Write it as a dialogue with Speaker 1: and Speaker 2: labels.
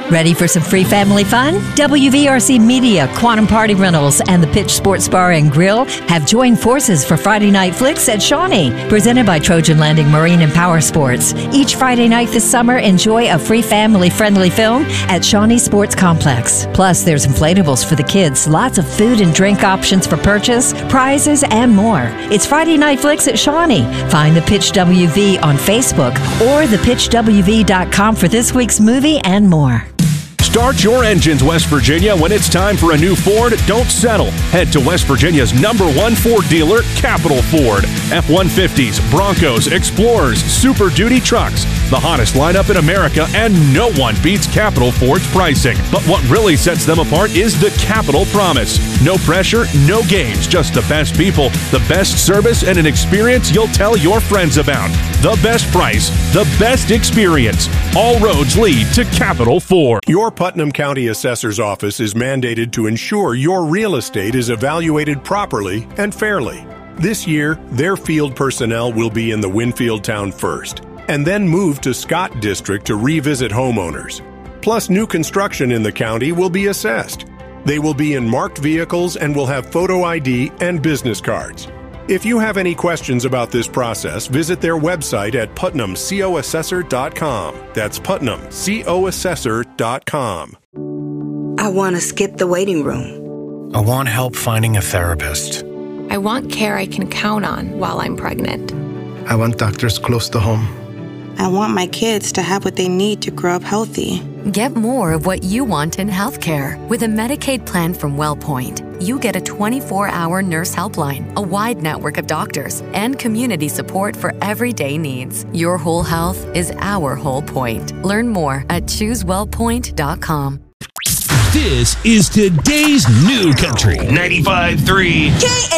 Speaker 1: Ready for some free family fun? WVRC Media, Quantum Party Rentals, and the Pitch Sports Bar and Grill have joined forces for Friday Night Flicks at Shawnee, presented by Trojan Landing Marine and Power Sports. Each Friday night this summer, enjoy a free family-friendly film at Shawnee Sports Complex. Plus, there's inflatables for the kids, lots of food and drink options for purchase, prizes, and more. It's Friday Night Flicks at Shawnee. Find the Pitch WV on Facebook or thepitchwv.com for this week's movie and more.
Speaker 2: Start your engines, West Virginia. When it's time for a new Ford, don't settle. Head to West Virginia's #1 Ford dealer, Capital Ford. F-150s, Broncos, Explorers, Super Duty trucks. The hottest lineup in America, and no one beats Capital Ford's pricing. But what really sets them apart is the Capital Promise. No pressure, no games, just the best people, the best service, and an experience you'll tell your friends about. The best price, the best experience. All roads lead to Capital Ford.
Speaker 3: Your Putnam County Assessor's Office is mandated to ensure your real estate is evaluated properly and fairly. This year, their field personnel will be in the Winfield town first, and then move to Scott District to revisit homeowners. Plus, new construction in the county will be assessed. They will be in marked vehicles and will have photo ID and business cards. If you have any questions about this process, visit their website at putnamcoassessor.com. That's putnamcoassessor.com.
Speaker 4: I want to skip the waiting room.
Speaker 5: I want help finding a therapist.
Speaker 6: I want care I can count on while I'm pregnant.
Speaker 5: I want doctors close to home.
Speaker 7: I want my kids to have what they need to grow up healthy.
Speaker 8: Get more of what you want in healthcare. With a Medicaid plan from WellPoint, you get a 24-hour nurse helpline, a wide network of doctors, and community support for everyday needs. Your whole health is our whole point. Learn more at ChooseWellPoint.com.
Speaker 9: This is today's new country. 95.3